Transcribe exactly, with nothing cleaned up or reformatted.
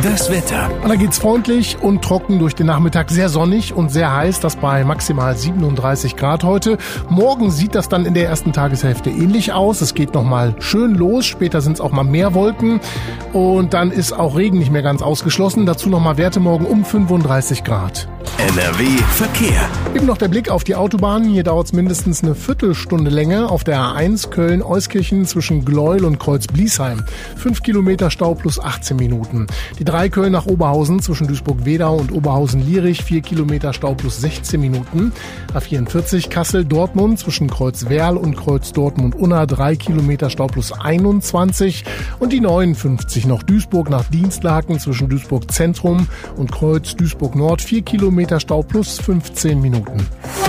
Das Wetter. Und da geht's freundlich und trocken durch den Nachmittag, sehr sonnig und sehr heiß, das bei maximal siebenunddreißig Grad heute. Morgen sieht das dann in der ersten Tageshälfte ähnlich aus. Es geht nochmal schön los, später sind es auch mal mehr Wolken und dann ist auch Regen nicht mehr ganz ausgeschlossen. Dazu nochmal Werte morgen um fünfunddreißig Grad. N R W Verkehr. Eben noch der Blick auf die Autobahnen. Hier dauert es mindestens eine Viertelstunde länger auf der A eins Köln-Euskirchen zwischen Gleuel und Kreuz-Bliesheim. Fünf Kilometer Stau plus achtzehn Minuten. Die drei Köln nach Oberhausen zwischen Duisburg-Wedau und Oberhausen-Lierich. Vier Kilometer Stau plus sechzehn Minuten. A vierundvierzig Kassel-Dortmund zwischen Kreuz-Werl und Kreuz-Dortmund-Unna. Drei Kilometer Stau plus einundzwanzig. Und die neunundfünfzig noch Duisburg nach Dienstlaken zwischen Duisburg-Zentrum und Kreuz-Duisburg-Nord. Vier Kilometer Stau plus fünfzehn Minuten.